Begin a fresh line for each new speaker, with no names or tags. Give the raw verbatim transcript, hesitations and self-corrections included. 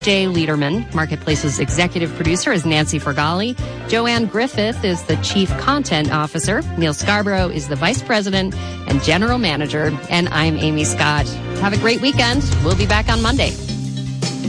Jay Lederman, Marketplace's executive producer, is Nancy Fergali. Joanne Griffith is the chief content officer. Neil Scarborough is the vice president and general manager. And I'm Amy Scott. Have a great weekend. We'll be back on Monday.